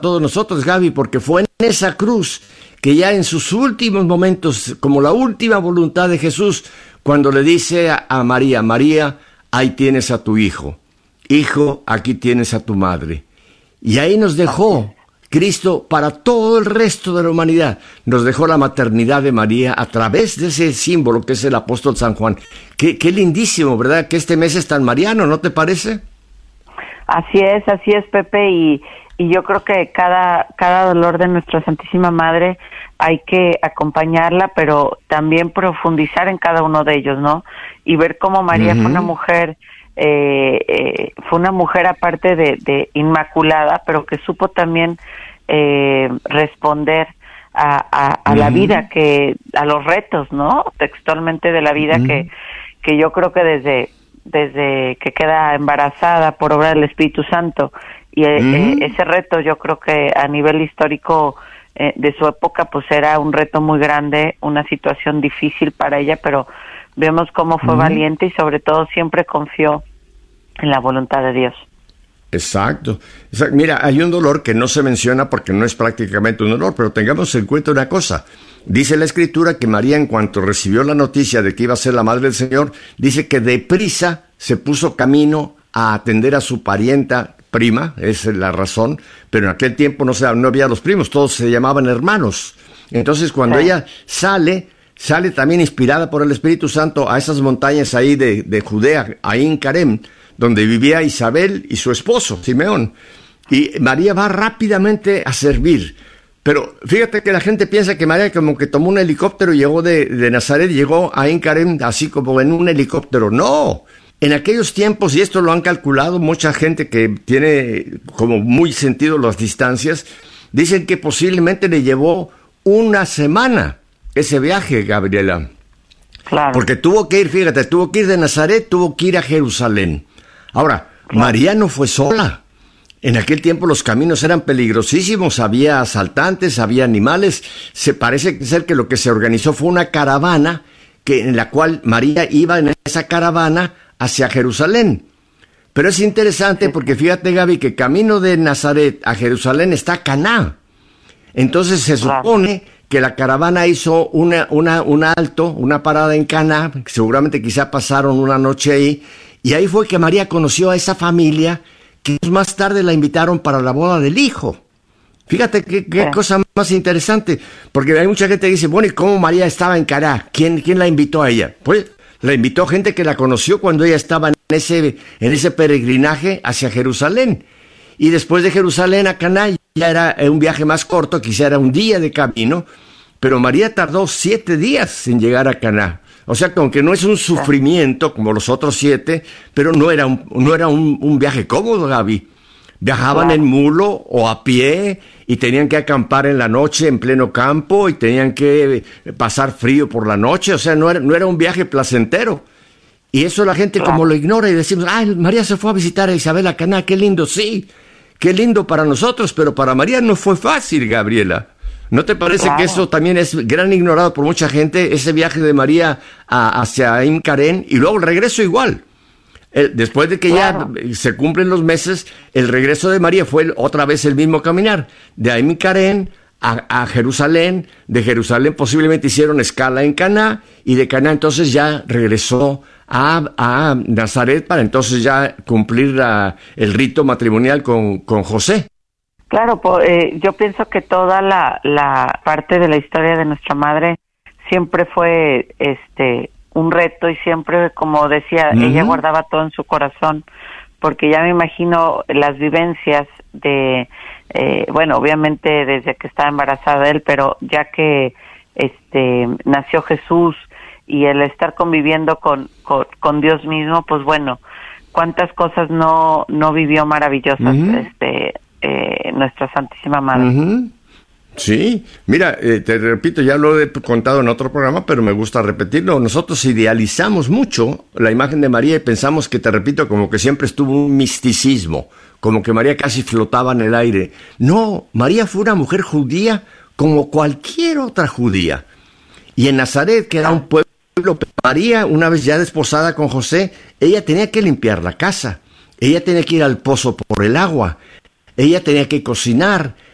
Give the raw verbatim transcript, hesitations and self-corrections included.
todos nosotros, Gaby, porque fue en esa cruz que ya en sus últimos momentos, como la última voluntad de Jesús, cuando le dice a, a María, María, ahí tienes a tu hijo, hijo, aquí tienes a tu madre. Y ahí nos dejó Cristo para todo el resto de la humanidad. Nos dejó la maternidad de María a través de ese símbolo que es el apóstol San Juan. Qué, qué lindísimo, ¿verdad? Que este mes es tan mariano, ¿no te parece? Así es, así es, Pepe, y, y yo creo que cada, cada dolor de nuestra Santísima Madre hay que acompañarla, pero también profundizar en cada uno de ellos, ¿no? Y ver cómo María uh-huh. fue una mujer, eh, eh, fue una mujer aparte de, de inmaculada, pero que supo también eh, responder a, a, a uh-huh. la vida, que a los retos, ¿no? Textualmente de la vida uh-huh. que, que yo creo que desde desde que queda embarazada por obra del Espíritu Santo y uh-huh. eh, ese reto yo creo que a nivel histórico eh, de su época pues era un reto muy grande, una situación difícil para ella, pero vemos cómo fue uh-huh. valiente y sobre todo siempre confió en la voluntad de Dios. Exacto. Exacto. Mira, hay un dolor que no se menciona porque no es prácticamente un dolor, pero tengamos en cuenta una cosa. Dice la Escritura que María, en cuanto recibió la noticia de que iba a ser la madre del Señor, dice que deprisa se puso camino a atender a su parienta prima, esa es la razón, pero en aquel tiempo no, se, no había los primos, todos se llamaban hermanos. Entonces, cuando sí. ella sale, sale también inspirada por el Espíritu Santo a esas montañas ahí de, de Judea, ahí en Carem, donde vivía Isabel y su esposo, Simeón. Y María va rápidamente a servir. Pero fíjate que la gente piensa que María como que tomó un helicóptero y llegó de, de Nazaret, llegó a Ein Karem así como en un helicóptero. ¡No! En aquellos tiempos, y esto lo han calculado mucha gente que tiene como muy sentido las distancias, dicen que posiblemente le llevó una semana ese viaje, Gabriela. Claro. Porque tuvo que ir, fíjate, tuvo que ir de Nazaret, tuvo que ir a Jerusalén. Ahora, claro. María no fue sola. En aquel tiempo los caminos eran peligrosísimos, había asaltantes, había animales. Se parece ser que lo que se organizó fue una caravana que, en la cual María iba en esa caravana hacia Jerusalén. Pero es interesante porque fíjate, Gaby, que camino de Nazaret a Jerusalén está Caná. Entonces se supone que la caravana hizo una, una, un alto, una parada en Caná, seguramente quizá pasaron una noche ahí, y ahí fue que María conoció a esa familia que más tarde la invitaron para la boda del hijo. Fíjate qué, qué sí. cosa más interesante, porque hay mucha gente que dice, bueno, ¿y cómo María estaba en Caná? ¿Quién, quién la invitó a ella? Pues la invitó gente que la conoció cuando ella estaba en ese, en ese peregrinaje hacia Jerusalén. Y después de Jerusalén a Caná ya era un viaje más corto, quizá era un día de camino, pero María tardó siete días en llegar a Caná. O sea, que aunque no es un sufrimiento como los otros siete, pero no era un, no era un, un viaje cómodo, Gaby. Viajaban claro. en mulo o a pie y tenían que acampar en la noche en pleno campo y tenían que pasar frío por la noche. O sea, no era, no era un viaje placentero. Y eso la gente claro. como lo ignora y decimos, ay, María se fue a visitar a Isabel a Caná, qué lindo, sí. Qué lindo para nosotros, pero para María no fue fácil, Gabriela. ¿No te parece claro. que eso también es gran ignorado por mucha gente, ese viaje de María a, hacia Ein Karem y luego el regreso igual? El, después de que claro. ya se cumplen los meses, el regreso de María fue otra vez el mismo caminar, de Ein Karem a, a Jerusalén, de Jerusalén posiblemente hicieron escala en Caná y de Caná entonces ya regresó a, a Nazaret para entonces ya cumplir la, el rito matrimonial con, con José. Claro, pues, eh, yo pienso que toda la, la parte de la historia de nuestra madre siempre fue este un reto y siempre, como decía, uh-huh. ella guardaba todo en su corazón, porque ya me imagino las vivencias de, eh, bueno, obviamente desde que estaba embarazada de él, pero ya que este nació Jesús y el estar conviviendo con, con, con Dios mismo, pues bueno, cuántas cosas no, no vivió maravillosas, uh-huh. este Eh, nuestra Santísima Madre. Uh-huh. Sí, mira, eh, te repito, ya lo he contado en otro programa, pero me gusta repetirlo. Nosotros idealizamos mucho la imagen de María y pensamos que, te repito, como que siempre estuvo un misticismo, como que María casi flotaba en el aire. No, María fue una mujer judía como cualquier otra judía. Y en Nazaret, que era un pueblo, María, una vez ya desposada con José, ella tenía que limpiar la casa, ella tenía que ir al pozo por el agua, ella tenía que cocinar,